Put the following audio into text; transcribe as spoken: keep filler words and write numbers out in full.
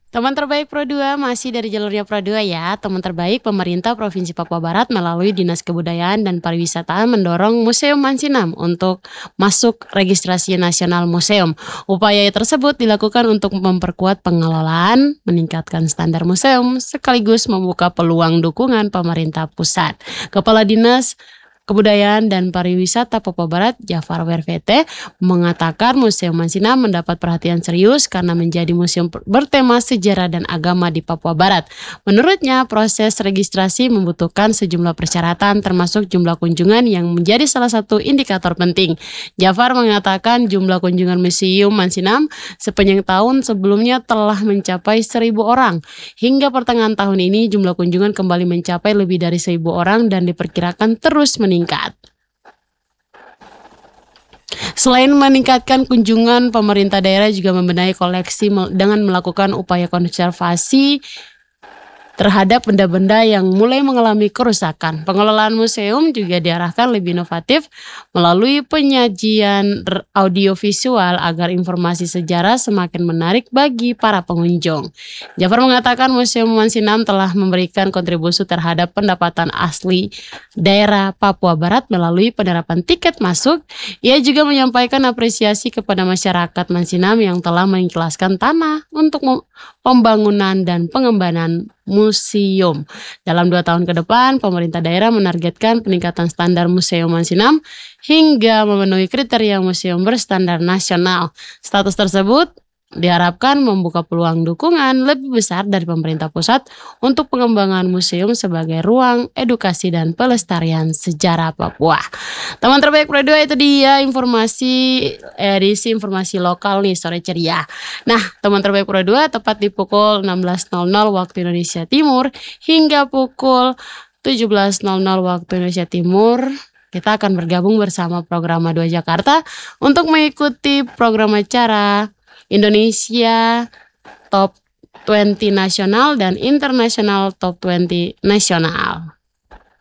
Teman terbaik Pro dua masih dari jalurnya Pro dua ya. Teman terbaik pemerintah Provinsi Papua Barat melalui Dinas Kebudayaan dan Pariwisata mendorong Museum Mansinam untuk masuk registrasi nasional museum. Upaya tersebut dilakukan untuk memperkuat pengelolaan, meningkatkan standar museum, sekaligus membuka peluang dukungan pemerintah pusat. Kepala Dinas Kebudayaan dan Pariwisata Papua Barat, Jafar Wervete, mengatakan Museum Mansinam mendapat perhatian serius karena menjadi museum bertema sejarah dan agama di Papua Barat. Menurutnya, proses registrasi membutuhkan sejumlah persyaratan termasuk jumlah kunjungan yang menjadi salah satu indikator penting. Jafar mengatakan jumlah kunjungan Museum Mansinam sepanjang tahun sebelumnya telah mencapai seribu orang. Hingga pertengahan tahun ini jumlah kunjungan kembali mencapai lebih dari seribu orang dan diperkirakan terus meningkat. Selain meningkatkan kunjungan, pemerintah daerah juga membenahi koleksi dengan melakukan upaya konservasi terhadap benda-benda yang mulai mengalami kerusakan. Pengelolaan museum juga diarahkan lebih inovatif melalui penyajian audiovisual agar informasi sejarah semakin menarik bagi para pengunjung. Jafar mengatakan Museum Mansinam telah memberikan kontribusi terhadap pendapatan asli daerah Papua Barat melalui penerapan tiket masuk. Ia juga menyampaikan apresiasi kepada masyarakat Mansinam yang telah mengikhlaskan tanah untuk pembangunan dan pengembangan museum. Dalam dua tahun ke depan, pemerintah daerah menargetkan peningkatan standar Museum Mansinam hingga memenuhi kriteria museum berstandar nasional. Status tersebut diharapkan membuka peluang dukungan lebih besar dari pemerintah pusat untuk pengembangan museum sebagai ruang edukasi dan pelestarian sejarah Papua. Teman terbaik Pro dua, itu dia informasi edisi informasi lokal nih sore ceria. Nah, teman terbaik Pro dua tepat di pukul enam belas nol nol waktu Indonesia Timur hingga pukul tujuh belas nol nol waktu Indonesia Timur. Kita akan bergabung bersama Programa dua Jakarta untuk mengikuti program acara Indonesia Top dua puluh Nasional dan Internasional Top dua puluh Nasional.